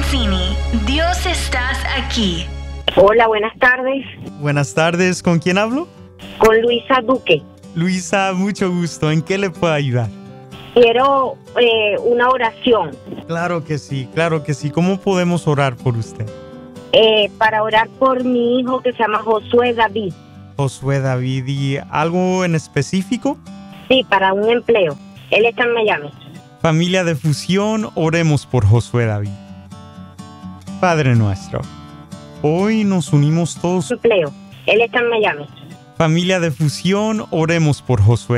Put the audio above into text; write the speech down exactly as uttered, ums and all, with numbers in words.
Mancini, Dios estás aquí. Hola, buenas tardes. Buenas tardes, ¿con quién hablo? Con Luisa Duque. Luisa, mucho gusto. ¿En qué le puedo ayudar? Quiero eh, una oración. Claro que sí, claro que sí. ¿Cómo podemos orar por usted? Eh, para orar por mi hijo que se llama Josué David. Josué David, ¿y algo en específico? Sí, para un empleo. Él está en Miami. Familia de Fusión, oremos por Josué David. Padre nuestro, hoy nos unimos todos. Empleo. Él está en Miami. Familia de Fusión, oremos por Josué